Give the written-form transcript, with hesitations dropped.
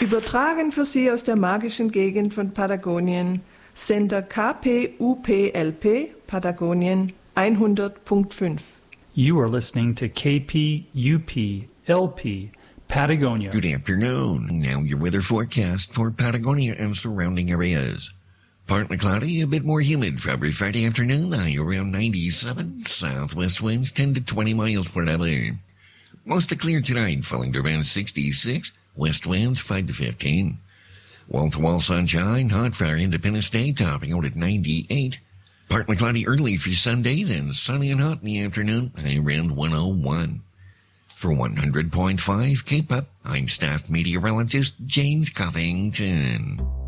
Übertragen für Sie aus der magischen Gegend von Patagonien, Sender KPUPLP, Patagonien 100.5. You are listening to KPUP-LP, Patagonia. Good afternoon. Now your weather forecast for Patagonia and surrounding areas. Partly cloudy, a bit more humid for every Friday afternoon, high around 97. Southwest winds 10 to 20 miles per hour. Mostly clear tonight, falling to around 66. West winds 5 to 15. Wall-to-wall sunshine, hot for our Independence Day, topping out at 98. Partly cloudy early for Sunday, then sunny and hot in the afternoon, high around 101. For 100.5 K-Pop, I'm staff meteorologist James Covington.